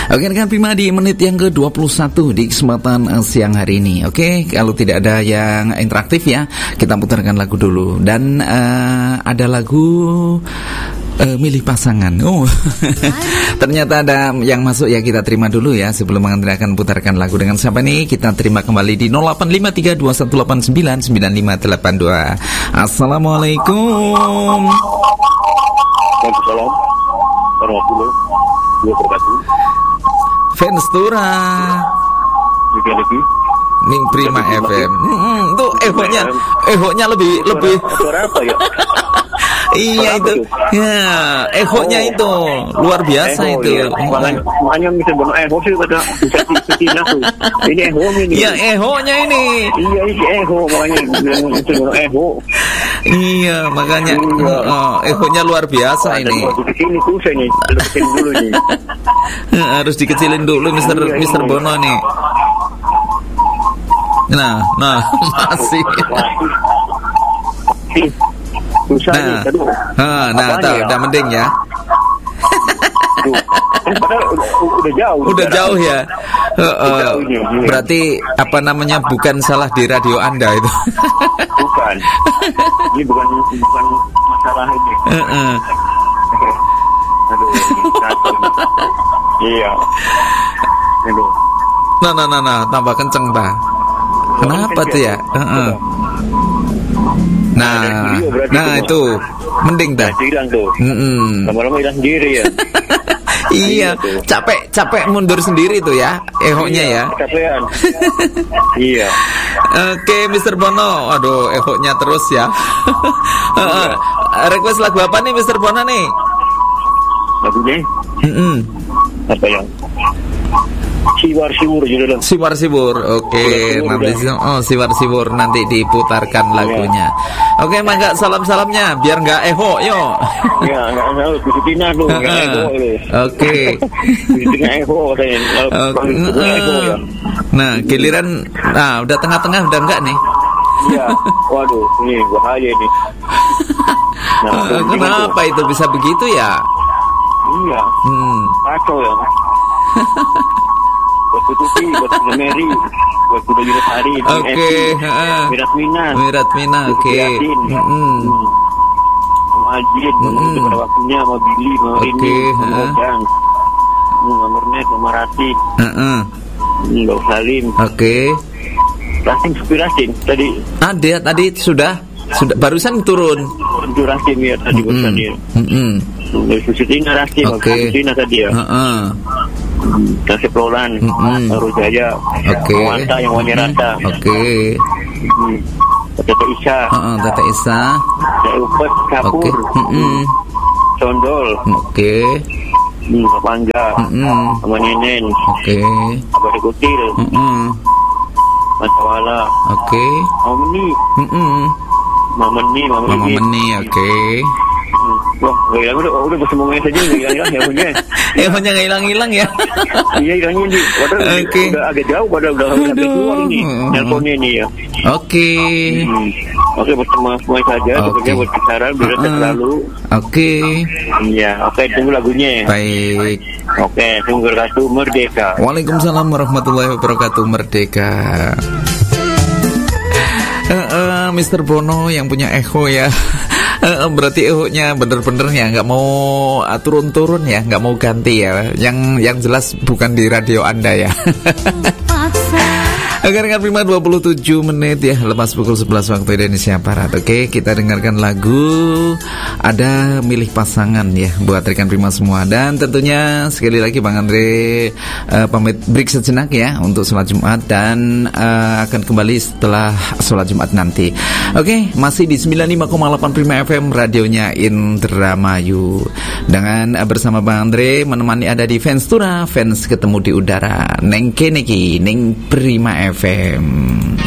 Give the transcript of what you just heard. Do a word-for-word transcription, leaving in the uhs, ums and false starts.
Oke, kan Prima di menit yang ke dua puluh satu di kesempatan uh, siang hari ini. Oke, kalau tidak ada yang interaktif ya, kita putarkan lagu dulu. Dan uh, ada lagu uh, milih pasangan. Oh, ternyata ada yang masuk ya, kita terima dulu ya. Sebelum Andre akan putarkan lagu dengan siapa nih, kita terima kembali di nol delapan lima tiga dua satu delapan sembilan sembilan lima delapan dua. Assalamualaikum. Waalaikumsalam warahmatullahi wabarakatuh. Venstura Juga lagi Ning Prima F M. Hmm, tuh ehonya ehonya lebih lebih suara apa ya? Iya itu. Ya, ehonya Oh. itu luar biasa Eho, itu. ya. Makanya, makanya bisa benar eho sih pada bisa Cina tuh. Ini eho ini. Iya, ehonya ini. Iya ini eho makanya bilang bisa benar eho. Iya, makanya Iya. oh, ehonya luar biasa ini. Di sini susah nih, deketin dulu nih. Harus dikecilin dulu Mister Iya, iya. Mister Bono nih. Nah, nah masih. Susah nih, Nah, aduh. ah, nah, Apanya tahu, ya? udah mending ya. Aduh. Kan padahal udah, udah jauh. Udah jauh ya. Uh, uh, jauh ini, iya. berarti apa namanya, bukan salah di radio Anda itu. Bukan. Ini bukan bukan masalah ini. Uh, uh. Aduh, ini kacau nih. Iya. Aduh. Nah, nah, nah, nah, tambah kenceng, Pak. Kenapa tuh ya? Uh, uh. Nah, nah itu mending dah. Nah, hilang tuh. Mm-mm. Lama-lama hilang sendiri ya. Iya, capek capek mundur sendiri tuh ya, ehonya ya. Kecapean. Iya. Oke, Mister Bono, aduh, ehonya terus ya. Uh, request lagu apa nih, Mister Bono nih? Lagunya Mm-mm. apa yang? Siwar siwur judulnya. Siwar Siwur, oke, nanti oh Siwar Siwur nanti diputarkan lagunya. Oke, mangga salam-salamnya biar nggak eho, yo. Ya, nggak tahu Cina tuh, nggak eho ini. Oke. Cina eho katanya. Eho ya. Nah, giliran, nah udah tengah-tengah udah enggak nih? Iya, waduh, ini bahaya nih. Nah, Eh, Kenapa itu bisa begitu ya? Iya, Hmm. kacau ya. Buat Tuti, buat Mary, buat Kuda Yunus Hari, Oke, heeh. Mirat Mina, Mirat Mina, oke. Yasin, Mm-mm. Sama Ajit, Mm-mm. pada waktunya, sama Billy, sama Oke, Rini, sama heeh. Ojang, sama Murnet, sama Rati, Heeh. Mbak Salim, Oke. Rasim, supir Rasim, tadi Ada tadi sudah sudah barusan turun. itu Rasim ya, tadi buat Mm-mm. tadi. Mm-mm. Dari Susitina Rasim, Oke. Susitina tadi ya. Heeh. Nasib Roland, Mm-mm. Baru Jaya, Oke. Wanta yang Wanya Rata, Oke. Tete Isya, Heeh, Tete Isa. Upet, Kapur, Oke. Mm-mm. Condol, Oke. hmm, Papangga, Mm-mm. sama Nenen, Oke. Abah Kutil, Mm-mm. Matawala, Oke. Mama Meni, Mm-mm. Mama Meni, Mama Mama Meni. Meni, oke. Hmm. Wah, gak hilang udah, udah semuanya saja nggak hilang ya punya. Ehonya nggak hilang-hilang ya. Iya hilangnya nih, padahal Oke. udah agak jauh, padahal udah udah Aduh. keluar ini, teleponnya ini ya. Oke. Hmm. Oke, buat semua semua saja, Oke. pokoknya buat bicara biar Uh-uh. selalu. Oke. Iya, oke tunggu lagunya. Baik. Oke, tunggu kartu Merdeka. Waalaikumsalam warahmatullahi wabarakatuh. Merdeka. Uh, uh, Mister Bono yang punya echo ya. Uh, berarti ehonya bener-bener ya nggak mau uh, turun-turun ya, nggak mau ganti ya. Yang yang jelas bukan di radio Anda ya. Agar dengan Prima dua puluh tujuh menit ya, lepas pukul sebelas waktu Indonesia Barat. Oke, kita dengarkan lagu Ada Milih Pasangan ya buat rekan Prima semua. Dan tentunya sekali lagi Bang Andre uh, pamit break sejenak ya untuk sholat Jumat. Dan uh, akan kembali setelah sholat Jumat nanti. Oke, masih di sembilan puluh lima koma delapan Prima F M, radionya Indramayu. Dengan uh, bersama Bang Andre menemani ada di Venstura, fans ketemu di udara. Neng Keneki, Neng Prima F M.